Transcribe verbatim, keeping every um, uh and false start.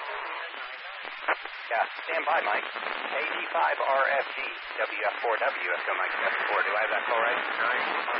Yeah, stand by, Mike. A D five R F G, W F four W, Echo Mike seven four. Do I have that call right? nine five